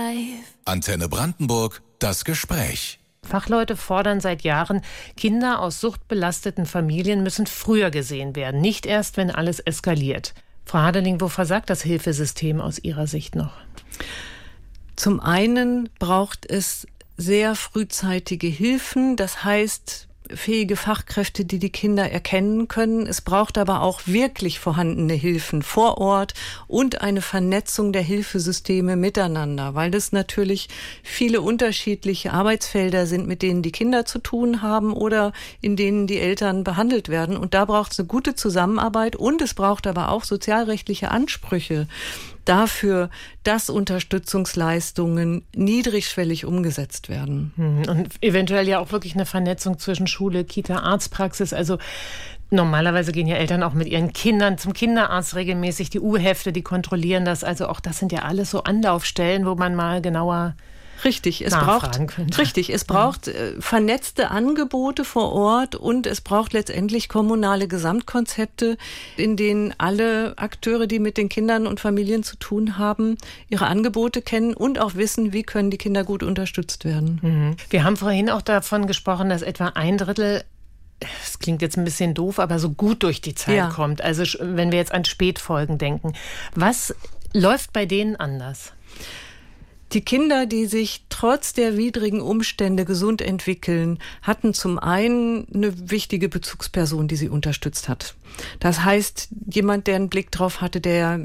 life. Antenne Brandenburg, das Gespräch. Fachleute fordern seit Jahren, Kinder aus suchtbelasteten Familien müssen früher gesehen werden, nicht erst, wenn alles eskaliert. Frau Haderling, wo versagt das Hilfesystem aus Ihrer Sicht noch? Zum einen braucht es sehr frühzeitige Hilfen, das heißt fähige Fachkräfte, die die Kinder erkennen können. Es braucht aber auch wirklich vorhandene Hilfen vor Ort und eine Vernetzung der Hilfesysteme miteinander, weil das natürlich viele unterschiedliche Arbeitsfelder sind, mit denen die Kinder zu tun haben oder in denen die Eltern behandelt werden. Und da braucht es eine gute Zusammenarbeit und es braucht aber auch sozialrechtliche Ansprüche dafür, dass Unterstützungsleistungen niedrigschwellig umgesetzt werden. Und eventuell ja auch wirklich eine Vernetzung zwischen Schule, Kita, Arztpraxis. Also normalerweise gehen ja Eltern auch mit ihren Kindern zum Kinderarzt regelmäßig. Die U-Hefte, die kontrollieren das. Also auch das sind ja alles so Anlaufstellen, wo man mal genauer es braucht vernetzte Angebote vor Ort und es braucht letztendlich kommunale Gesamtkonzepte, in denen alle Akteure, die mit den Kindern und Familien zu tun haben, ihre Angebote kennen und auch wissen, wie können die Kinder gut unterstützt werden. Wir haben vorhin auch davon gesprochen, dass etwa 1/3, das klingt jetzt ein bisschen doof, aber so gut durch die Zeit kommt. Also wenn wir jetzt an Spätfolgen denken. Was läuft bei denen anders? Die Kinder, die sich trotz der widrigen Umstände gesund entwickeln, hatten zum einen eine wichtige Bezugsperson, die sie unterstützt hat. Das heißt, jemand, der einen Blick drauf hatte, der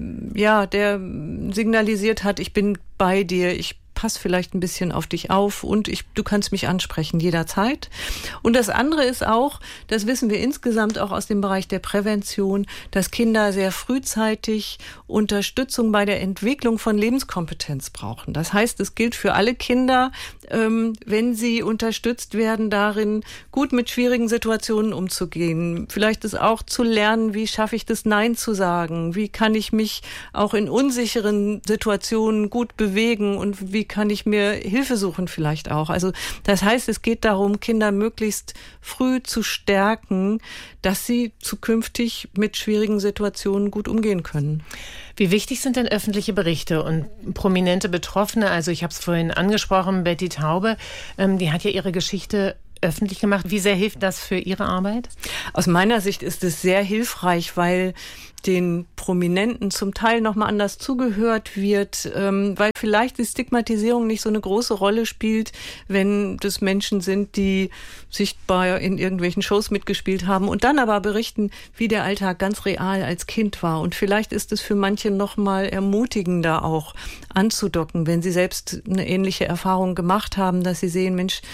signalisiert hat, ich bin bei dir, ich pass vielleicht ein bisschen auf dich auf und du kannst mich ansprechen jederzeit. Und das andere ist auch, das wissen wir insgesamt auch aus dem Bereich der Prävention, dass Kinder sehr frühzeitig Unterstützung bei der Entwicklung von Lebenskompetenz brauchen. Das heißt, es gilt für alle Kinder, wenn sie unterstützt werden, darin gut mit schwierigen Situationen umzugehen. Vielleicht ist auch zu lernen, wie schaffe ich das, Nein zu sagen? Wie kann ich mich auch in unsicheren Situationen gut bewegen und wie kann ich mir Hilfe suchen vielleicht auch? Also das heißt, es geht darum, Kinder möglichst früh zu stärken, dass sie zukünftig mit schwierigen Situationen gut umgehen können. Wie wichtig sind denn öffentliche Berichte und prominente Betroffene? Also ich habe es vorhin angesprochen, Betty Taube, die hat ja ihre Geschichte öffentlich gemacht. Wie sehr hilft das für Ihre Arbeit? Aus meiner Sicht ist es sehr hilfreich, weil den Prominenten zum Teil nochmal anders zugehört wird, weil vielleicht die Stigmatisierung nicht so eine große Rolle spielt, wenn das Menschen sind, die sichtbar in irgendwelchen Shows mitgespielt haben und dann aber berichten, wie der Alltag ganz real als Kind war. Und vielleicht ist es für manche nochmal ermutigender auch anzudocken, wenn sie selbst eine ähnliche Erfahrung gemacht haben, dass sie sehen, Mensch,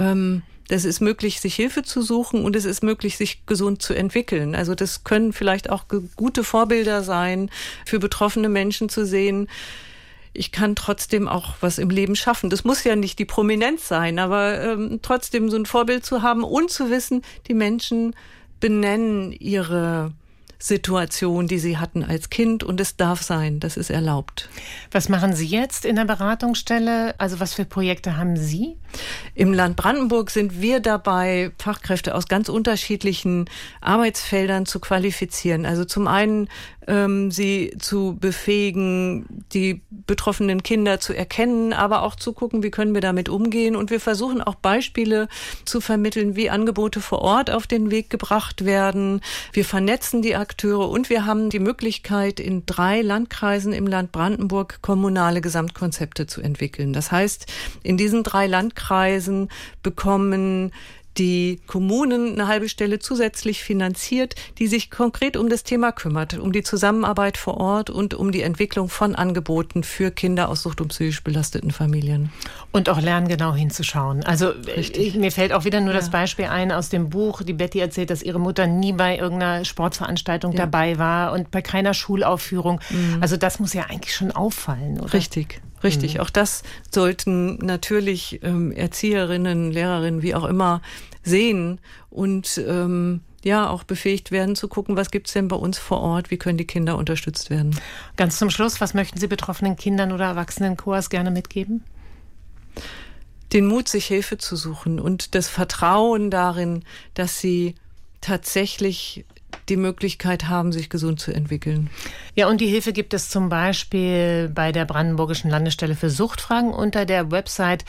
das ist möglich, sich Hilfe zu suchen und es ist möglich, sich gesund zu entwickeln. Also das können vielleicht auch gute Vorbilder sein, für betroffene Menschen zu sehen, ich kann trotzdem auch was im Leben schaffen. Das muss ja nicht die Prominenz sein, aber trotzdem so ein Vorbild zu haben und zu wissen, die Menschen benennen ihre Situation, die sie hatten als Kind und es darf sein, das ist erlaubt. Was machen Sie jetzt in der Beratungsstelle? Also was für Projekte haben Sie? Im Land Brandenburg sind wir dabei, Fachkräfte aus ganz unterschiedlichen Arbeitsfeldern zu qualifizieren. Also zum einen sie zu befähigen, die betroffenen Kinder zu erkennen, aber auch zu gucken, wie können wir damit umgehen. Und wir versuchen auch Beispiele zu vermitteln, wie Angebote vor Ort auf den Weg gebracht werden. Wir vernetzen die Akteure und wir haben die Möglichkeit, in 3 Landkreisen im Land Brandenburg kommunale Gesamtkonzepte zu entwickeln. Das heißt, in diesen 3 Landkreisen bekommen die Kommunen eine halbe Stelle zusätzlich finanziert, die sich konkret um das Thema kümmert, um die Zusammenarbeit vor Ort und um die Entwicklung von Angeboten für Kinder aus sucht- und psychisch belasteten Familien. Und auch lernen, genau hinzuschauen. Also mir fällt auch wieder nur das Beispiel ein aus dem Buch. Die Betty erzählt, dass ihre Mutter nie bei irgendeiner Sportveranstaltung dabei war und bei keiner Schulaufführung. Also das muss ja eigentlich schon auffallen, oder? Richtig. Auch das sollten natürlich Erzieherinnen, Lehrerinnen, wie auch immer, sehen und auch befähigt werden zu gucken, was gibt's denn bei uns vor Ort, wie können die Kinder unterstützt werden. Ganz zum Schluss, was möchten Sie betroffenen Kindern oder Erwachsenen Coas gerne mitgeben? Den Mut, sich Hilfe zu suchen und das Vertrauen darin, dass sie tatsächlich die Möglichkeit haben, sich gesund zu entwickeln. Ja, und die Hilfe gibt es zum Beispiel bei der Brandenburgischen Landesstelle für Suchtfragen unter der Website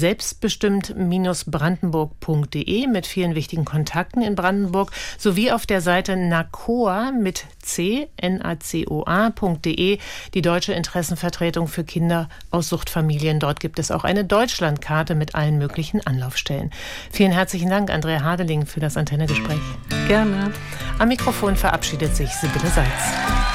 selbstbestimmt-brandenburg.de mit vielen wichtigen Kontakten in Brandenburg sowie auf der Seite NACOA mit nacoa.de, die Deutsche Interessenvertretung für Kinder aus Suchtfamilien. Dort gibt es auch eine Deutschlandkarte mit allen möglichen Anlaufstellen. Vielen herzlichen Dank, Andrea Hadeling, für das Antenne-Gespräch. Gerne. Am Mikrofon verabschiedet sich Sibylle Seitz.